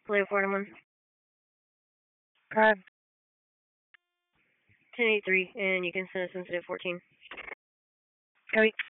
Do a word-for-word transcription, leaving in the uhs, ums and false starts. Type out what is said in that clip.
Flight four one. Prime. ten eighty-three, and you can send a sensitive fourteen. Copy.